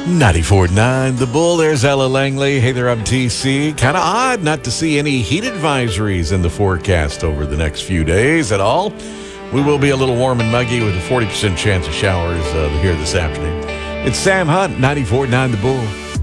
94.9 The Bull. There's Ella Langley. Hey there, I'm TC. Kind of odd not to see any heat advisories in the forecast over the next few days at all. We will be a little warm and muggy with a 40% chance of showers here this afternoon. It's Sam Hunt, 94.9 The Bull.